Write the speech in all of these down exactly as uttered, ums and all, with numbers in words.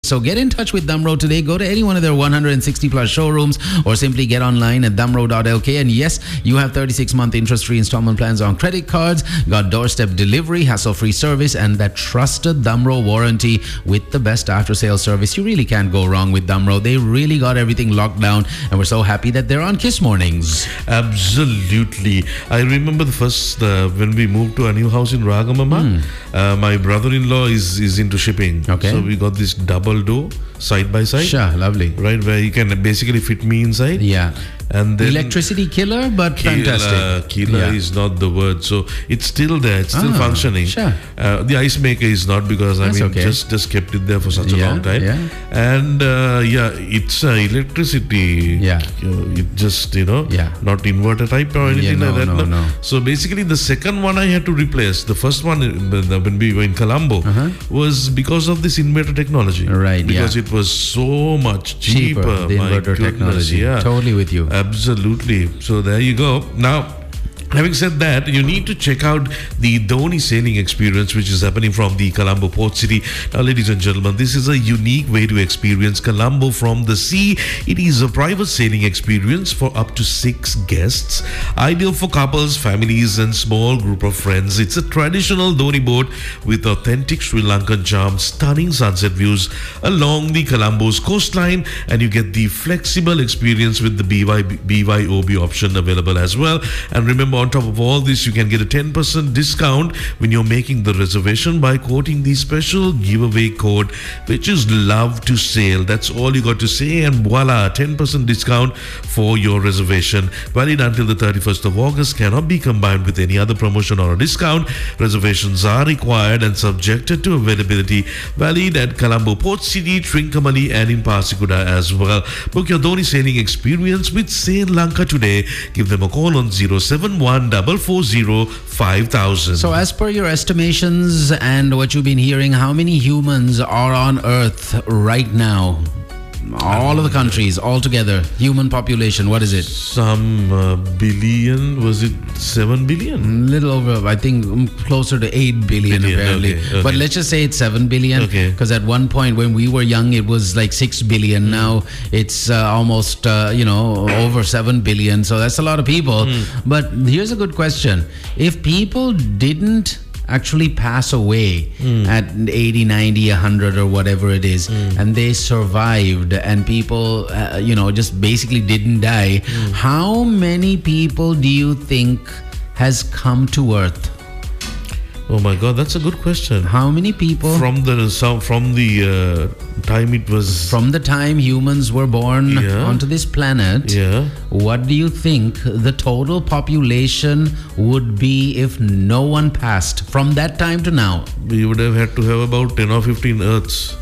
So get in touch with Damro today. Go to any one of their one hundred sixty plus showrooms or simply get online at damro dot l k. And yes, you have thirty-six month interest-free installment plans on credit cards, got doorstep delivery, hassle-free service, and that trusted Damro warranty with the best after-sales service. You really can't go wrong with Damro. They really got everything locked down, and we're so happy that they're on Kiss Mornings. Absolutely. I remember the first, uh, when we moved to a new house in Ragamama, mm. uh, my brother-in-law is, is into shipping. Okay. So we got this double door side by side. Sure, lovely. Right, where you can basically fit me inside. Yeah. And then electricity killer, but killer, fantastic. Killer yeah. is not the word. So it's still there. It's still ah, functioning. Sure. Uh, the ice maker is not, because I That's mean okay. just just kept it there for such a yeah, long time. Yeah. And uh, yeah, it's uh, electricity. Yeah. Uh, it just you know yeah. not inverter type or anything yeah, no, like that. No, no. So basically, the second one I had to replace. The first one when we were in Colombo uh-huh. was because of this inverter technology. Right. Because yeah. it was so much cheaper. cheaper the My inverter goodness, technology. Yeah. Totally with you. Absolutely. So there you go. Now, having said that, you need to check out the Dhoni sailing experience, which is happening from the Colombo Port City. Now, ladies and gentlemen, this is a unique way to experience Colombo from the sea. It is a private sailing experience for up to six guests, ideal for couples, families, and small group of friends. It's a traditional Dhoni boat with authentic Sri Lankan charm, stunning sunset views along the Colombo's coastline, and you get the flexible experience with the B Y B Y O B option available as well. And remember, on top of all this, you can get a ten percent discount when you're making the reservation by quoting the special giveaway code, which is Love to Sail. That's all you got to say, and voila, ten percent discount for your reservation. Valid until the thirty-first of August, cannot be combined with any other promotion or a discount. Reservations are required and subjected to availability. Valid at Colombo Port City, Trincomalee, and in Pasikuda as well. Book your Dhoni sailing experience with Sail Lanka today. Give them a call on zero seven one four four zero five thousand. So as per your estimations and what you've been hearing, how many humans are on Earth right now? All of the countries, all together, human population, what is it? Some uh, billion, was it seven billion? A little over, I think closer to eight billion, billion apparently. Okay, okay. But let's just say it's seven billion. Okay. Because at one point when we were young, it was like six billion. Mm. Now it's uh, almost, uh, you know, over seven billion. So that's a lot of people. Mm. But here's a good question. If people didn't actually pass away mm. at eighty, ninety, one hundred or whatever it is, mm. and they survived, and people uh, you know just basically didn't die, mm. how many people do you think has come to Earth? Oh my God, that's a good question. How many people from the from the uh, time it was from the time humans were born yeah. onto this planet? Yeah. What do you think the total population would be if no one passed from that time to now? We would have had to have about ten or fifteen Earths.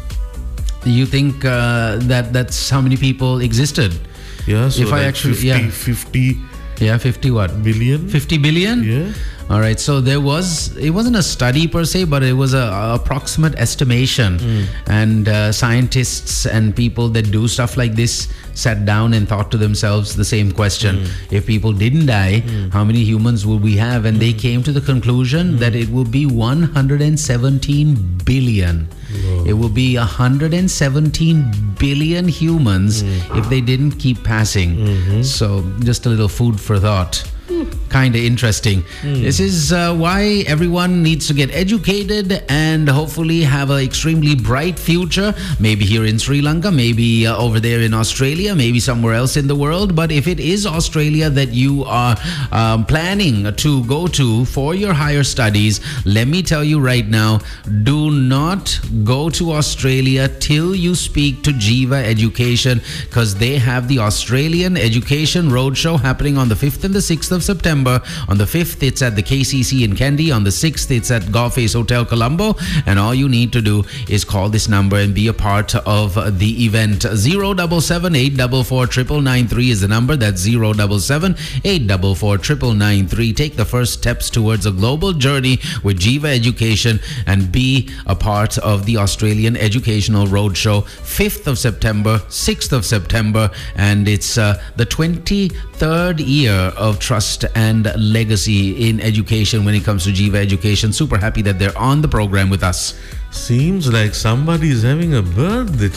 You think uh, that that's how many people existed? Yeah. So if like I actually fifty, yeah fifty yeah fifty what billion fifty billion. Yeah. All right, so there was, it wasn't a study per se, but it was a, a approximate estimation. Mm. And uh, scientists and people that do stuff like this sat down and thought to themselves the same question. Mm. If people didn't die, mm. how many humans would we have? And mm. they came to the conclusion mm. that it would be one hundred seventeen billion. Whoa. It will be one hundred seventeen billion humans mm. if they didn't keep passing. Mm-hmm. So just a little food for thought. Kind of interesting. Mm. This is uh, why everyone needs to get educated and hopefully have an extremely bright future. Maybe here in Sri Lanka, maybe uh, over there in Australia, maybe somewhere else in the world. But if it is Australia that you are um, planning to go to for your higher studies, let me tell you right now, do not go to Australia till you speak to Jiva Education, because they have the Australian Education Roadshow happening on the fifth and the sixth of September. On the fifth, it's at the K C C in Kandy. On the sixth, it's at Golf Ace Hotel Colombo. And all you need to do is call this number and be a part of the event. zero seven seven, eight four four, nine nine nine three is the number. That's zero seven seven, eight four four, nine nine nine three. Take the first steps towards a global journey with Jiva Education and be a part of the Australian Educational Roadshow. fifth of September, sixth of September. And it's uh, the twenty-third year of trust and and legacy in education when it comes to Jiva Education. Super happy that they're on the program with us. Seems like somebody is having a birthday